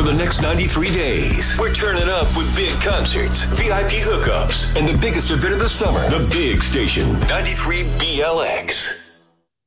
for the next 93 days. We're turning up with big concerts, VIP hookups, and the biggest event of the summer, the Big Station, 93 BLX.